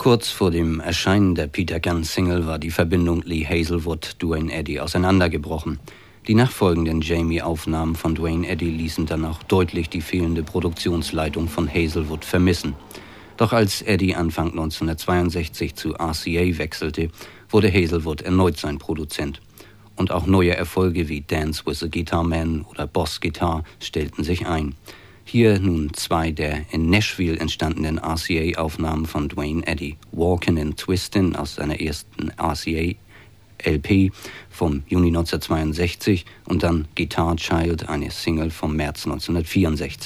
Kurz vor dem Erscheinen der Peter Gunn-Single war die Verbindung Lee Hazlewood-Duane Eddy auseinandergebrochen. Die nachfolgenden Jamie-Aufnahmen von Duane Eddy ließen dann auch deutlich die fehlende Produktionsleitung von Hazlewood vermissen. Doch als Eddy Anfang 1962 zu RCA wechselte, wurde Hazlewood erneut sein Produzent. Und auch neue Erfolge wie Dance with the Guitar Man oder Boss Guitar stellten sich ein. Hier nun zwei der in Nashville entstandenen RCA-Aufnahmen von Duane Eddy. Walkin' and Twistin' aus seiner ersten RCA-LP vom Juni 1962 und dann Guitar Child, eine Single vom März 1964.